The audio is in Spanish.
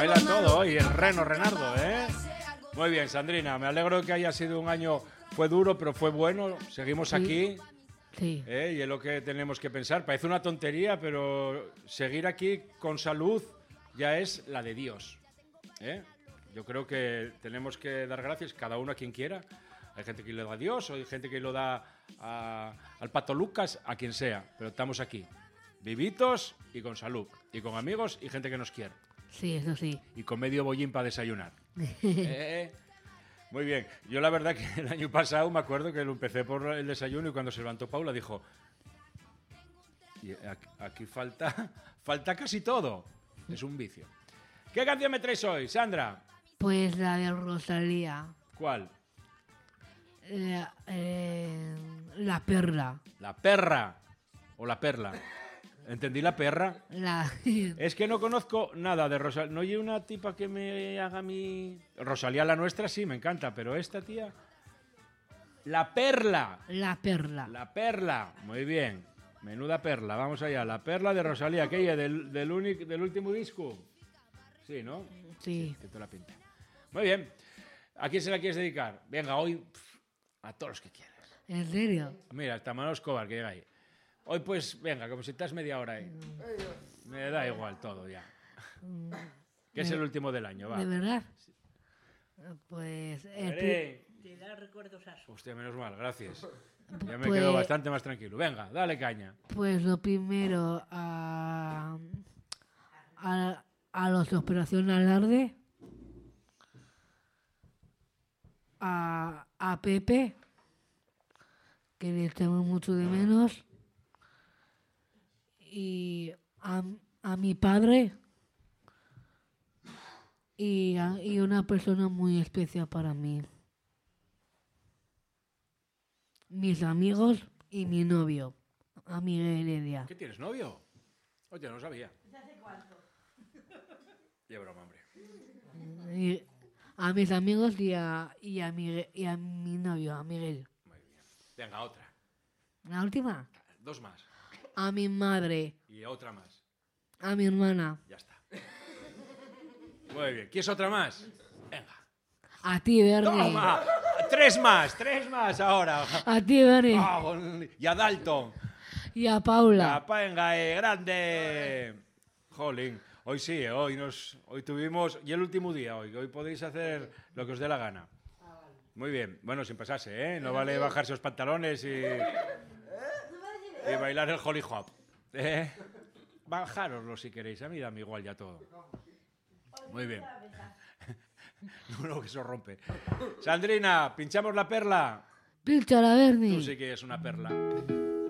baila todo hoy, el reno Renardo, ¿eh? Muy bien, Sandrina, me alegro que haya sido un año, fue duro, pero fue bueno, seguimos aquí. Sí. Y es lo que tenemos que pensar. Parece una tontería, pero seguir aquí con salud ya es la de Dios. Yo creo que tenemos que dar gracias cada uno a quien quiera. Hay gente que lo da a Dios, o hay gente que lo da al Pato Lucas, a quien sea. Pero estamos aquí, vivitos y con salud. Y con amigos y gente que nos quiere. Sí, eso sí. Y con medio bollín para desayunar. Muy bien. Yo la verdad que el año pasado me acuerdo que lo empecé por el desayuno y cuando se levantó Paula dijo, aquí falta casi todo. Es un vicio. ¿Qué canción me traes hoy, Sandra? Pues la de Rosalía. ¿Cuál? La perla. La perra o la perla. ¿Entendí la perra? Es que no conozco nada de Rosalía. No hay una tipa que me haga mi... Rosalía la nuestra sí, me encanta, pero esta tía... La perla. La perla. La perla. Muy bien. Menuda perla. Vamos allá. La perla de Rosalía. ¿Aquella del último disco? Sí, ¿no? Sí. Que te la pinta. Muy bien. ¿A quién se la quieres dedicar? Venga, hoy a todos los que quieras. ¿En serio? Mira, hasta Manolo Escobar, que llega ahí. Hoy pues, venga, como si estás media hora ahí. Me da igual todo ya. Que es el último del año, va. ¿De verdad? Pues... Te da recuerdos a su. Hostia, menos mal, gracias. Ya me Pues- quedo bastante más tranquilo. Venga, dale caña. Pues lo primero a los de Operación Alarde, a Pepe, que le echamos mucho de menos, y a mi padre y una persona muy especial para mí. Mis amigos y mi novio, a Miguel Heredia. ¿Qué tienes, novio? Oye, no lo sabía. ¿Hace cuánto? Qué broma, hombre. Y a mis amigos y a mi novio, a Miguel. Muy bien. Venga, otra. La última, Dos más. a mi madre, Y otra más. a mi hermana, Ya está. Muy bien. ¿Quieres otra más? Venga. a ti, Bernie. ¡Toma! Tres más ahora. A ti, Bernie. Ah, y a Dalton. Y a Paula. Venga, grande. Jolín. Hoy sí, hoy tuvimos... Y el último día hoy. Hoy podéis hacer lo que os dé la gana. Muy bien. Bueno, sin pasarse, ¿eh? No vale bajarse los pantalones y bailar el holly hop. Bajároslo si queréis. A mí dame igual ya todo. Muy bien. No, que eso rompe. Sandrina, pinchamos la perla. Pincha la Bernie. Tú sí que es una perla.